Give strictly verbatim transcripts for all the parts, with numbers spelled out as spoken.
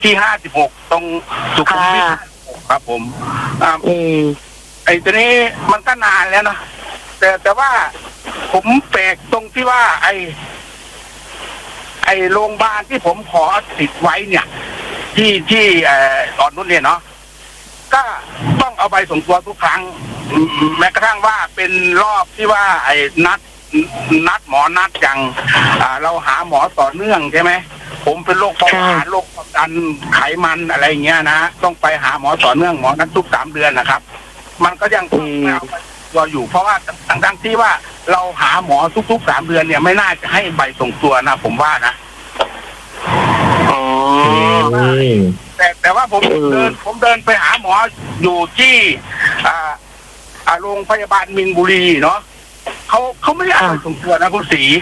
ที่ห้าสิบหกตรงสุขุมวิทครับผมอ่าไอ้ตัวนี้มันก็นานแล้วนะแต่แต่ว่าผมแปลกตรงที่ว่าไอ้ไอ้โรงพยาบาลที่ผมขอติดไว้เนี่ย ที่ที่เอ่อตอนนู้นเนี่ยเนาะก็ต้องเอาใบส่งตัวทุกครั้งแม้กระทั่งว่าเป็นรอบที่ว่าไอ้นัดนัดหมอนัดอย่างอ่าเราหาหมอต่อเนื่องใช่ไหมผมเป็นโรคเบาหวานโรคความดันไขมันอะไรเงี้ยนะต้องไปหาหมอต่อเนื่องหมอนัดทุกสามเดือนนะครับ มันก็ยังต้องเอาไปตัวอยู่เพราะว่าทั้งทั้งที่ว่าเราหาหมอทุกๆสามเดือนเนี่ยไม่น่าจะให้ใบส่งตัวนะผมว่านะอ๋อแต่แต่ว่าผมเดินผมเดินไปหาหมออยู่ที่อ่าอ่าโรงพยาบาลมินบุรีเนาะเขาเขาไม่ได้เอาใบส่งตัวนะคุณศรี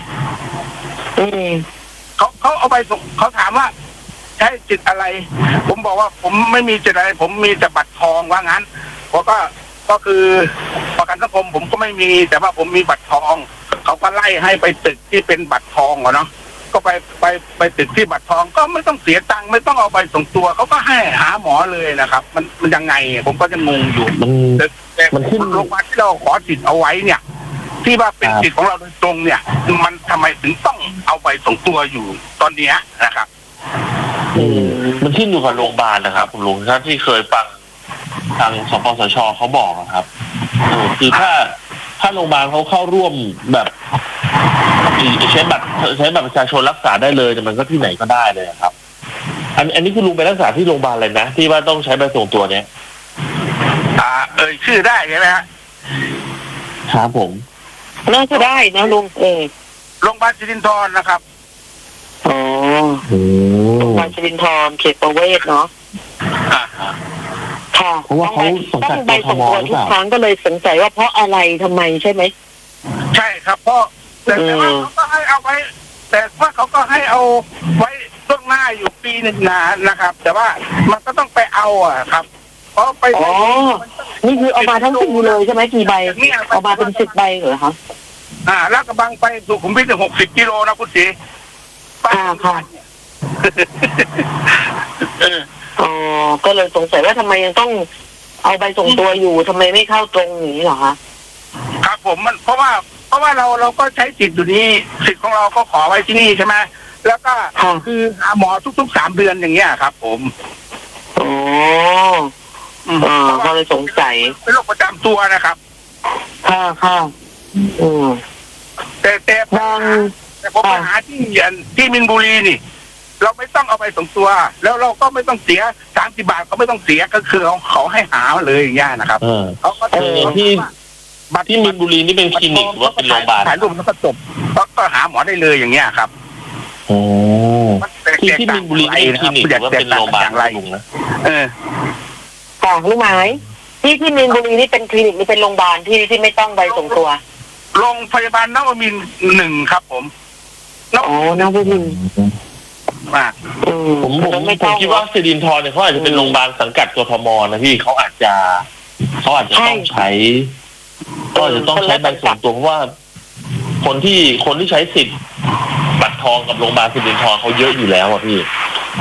เขาเขาเอาใบส่งเขาถามว่าใช้จิตอะไรผมบอกว่าผมไม่มีจิตอะไรผมมีแต่บัตรทองว่างั้นเพราะก็ก็คือประกันสังคมผมก็ไม่มีแต่ว่าผมมีบัตรทองเขาก็ไล่ให้ไปตึกที่เป็นบัตรทองเนาะก็ไปไปไปตึกที่บัตรทองก็ไม่ต้องเสียตังค์ไม่ต้องเอาใบส่งตัวเขาก็ให้หาหมอเลยนะครับมันมันยังไงผมก็จะงงอยู่มันแต่มันขึ้นโรงพยาบาลที่เราขอสิทธิ์เอาไว้เนี่ยที่ว่าเป็นสิทธิ์ของเราโดยตรงเนี่ยมันทำไมถึงต้องเอาใบส่งตัวอยู่ตอนนี้นะครับมันขึ้นอยู่กับโรงพยาบาลนะครับผมลุงท่านที่เคยฟังทางสปสชเขาบอกนะครับคือถ้าถ้าโรงพยาบาลเขาเข้าร่วมแบบใช้บัตรใช้บัตรประชาชนรักษาได้เลยมันก็ที่ไหนก็ได้เลยครับอันอันนี้คุณลุงไปรักษาที่โรงพยาบาลอะไรนะที่ว่าต้องใช้ใบส่งตัวเนี้ยอ่าเอ่ยชื่อได้ใช่ไหมฮะครับผมน่าจะได้นะลุงเออโรงพยาบาลสิรินธรนะครับอ๋อโรงพยาบาลสิรินธรเขตประเวศเนาะค่ะเพราะว่าเขาต้องใบส่งตัวทุกครั้งก็เลยสงสัยว่าเพราะอะไรทำไมใช่ไหมใช่ครับเพราะแต่ว่าเขาก็ให้เอาไว้แต่ว่าเขาก็ให้เอาไว้ล่วงหน้าอยู่ปีหนึ่งนะนะครับแต่ว่ามันก็ต้องไปเอาอ่ะครับเพราะไปอ๋อนี่คือเอามาทั้งปีเลยใช่ไหมกี่ใบเอามาเป็นสิบใบเหรอคะอ่าแล้วกระบังไปสุขุมวิทหกสิบกิโลนะคุณศรีอ่าค่ะอ๋อก็เลยสงสัยว่าทำไมยังต้องเอาใบส่งตัวอยู่ทำไมไม่เข้าตรงนี้เหรอคะครับผมมันเพราะว่าเพราะว่าเราเราก็ใช้สิทธิ์อยู่นี้สิทธิ์ของเราก็ขอไว้ที่นี่ใช่ไหมแล้วก็คือหาหมอทุกๆสามเดือนอย่างเงี้ยครับผมอ๋ออ๋อก็เลยสงสัยเป็นโรคประจำตัวนะครับค่ะค่ะอืมแต่แต่บางแต่ผมไปหาที่ที่มินบุรีนี่เราไม่ต้องเอาไปส่งตัวแล้วเราก็ไม่ต้องเสียสามสิบบาทก็ไม่ต้องเสียก็คือเขาเขาให้หาเลยอย่างเงี้ยนะครับเขาก็ที่บัตรที่มินบุรีนี่เป็นคลินิกหรือว่าเป็นโรงพยาบาลถ่ายรูปแล้วก็จบก็หาหมอได้เลยอย่างเงี้ยครับโอ้ที่ที่มินบุรีนี่เป็นคลินิกหรือว่าเป็นโรงพยาบาลอะไรนะเออต่างรู้ไหมที่ที่มินบุรีนี่เป็นคลินิกหรือเป็นโรงพยาบาลที่ที่ไม่ต้องใบส่งตัวโรงพยาบาลนวมินทร์หนึ่งครับผมอ๋อนวมินทร์มาผมผมผมคิดว่าสิรินธรเนี่ยเขาอาจจะเป็นโรงพยาบาลสังกัดกทมนะพี่เขาอาจจะเขาอาจจะต้องใช้ก็อาจจะต้องใช้ใบส่งตัวเพราะว่าคนที่คนที่ใช้สิทธิ์บัตรทองกับโรงพยาบาลสิรินธรเขาเยอะอยู่แล้วอ่ะพี่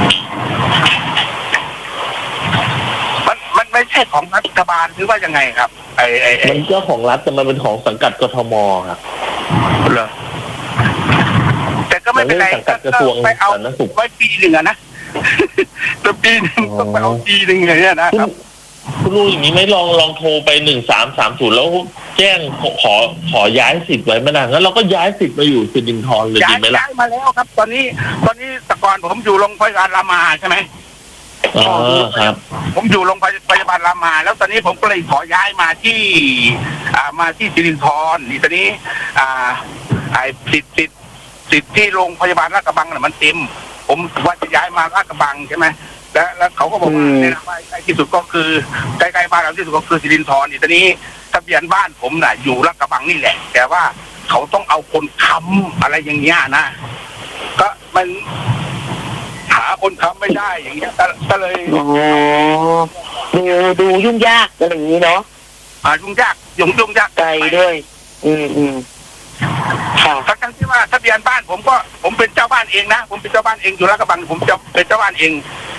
มันมันไม่ใช่ของรัฐบาลหรือว่ายังไงครับไอไอมันเจ้าของรัฐแต่มันเป็นของสังกัดกทมครับเหรอแต่ก็ไม่เป็นไรไปเอาไว้ปีหนึ่งอะนะแต่ปีหนึ่งต้องไปเอาปีหนึ่งอย่างเงี้ยนะครับคุณลุงอย่างนี้ไม่ลองลองโทรไปหนึ่งสามสามศูนย์แล้วแจ้งขอขอขอย้ายสิทธิ์ไว้ไม่นานงั้นเราก็ย้ายสิทธิ์มาอยู่สิรินธรเลยดีไหมล่ะย้ายมาแล้วครับตอนนี้ตอนนี้แต่ก่อนผมอยู่โรงพยาบาลรามาใช่ไหมอ๋อครับผมอยู่โรงพยาบาลรามาแล้วตอนนี้ผมก็เลยขอย้ายมาที่อ่ามาที่สิรินธรนี่ตอนนี้อ่าไอ้สิทธิ์สิทธิ์สิทธิ์ที่โรงพยาบาลลาดกระบังน่ะมันเต็มผมว่าจะย้ายมาลาดกระบังใช่ไหมแล้วแล้วเขาก็บอกว่าในใกล้ที่สุดก็คือใกล้ๆบ้านเราที่สุดก็คือสิรินธรนี่ตอนนี้ทะเบียนบ้านผมน่ะอยู่ลาดกระบังนี่แหละแต่ว่าเขาต้องเอาคนค้ำอะไรอย่างเงี้ยนะก็มันหาคนค้ำไม่ได้อย่างเงี้ยก็เลยอ๋อดูดูยุ่งยากอะไรอย่างนี้เนาะอ่ายุ่งยากยุ่งยุ่งยากใจด้วยอืมอืมทั้งที่ว่าทะเบียนบ้านผมก็ผมเป็นเจ้าบ้านเองนะผมเป็นเจ้าบ้านเองอยู่ลาดกระบังผมจะเป็นเจ้าบ้านเอง